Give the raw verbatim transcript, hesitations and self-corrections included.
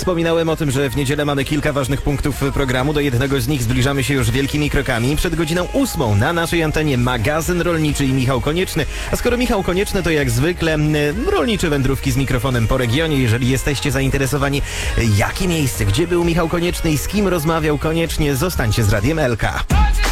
Wspominałem o tym, że w niedzielę mamy kilka ważnych punktów programu. Do jednego z nich zbliżamy się już wielkimi krokami. Przed godziną ósmą na naszej antenie magazyn rolniczy i Michał Konieczny. A skoro Michał Konieczny, to jak zwykle rolnicze wędrówki z mikrofonem po regionie. Jeżeli jesteście zainteresowani, jakie miejsce, gdzie był Michał Konieczny i z kim rozmawiał, koniecznie zostańcie z Radiem L K.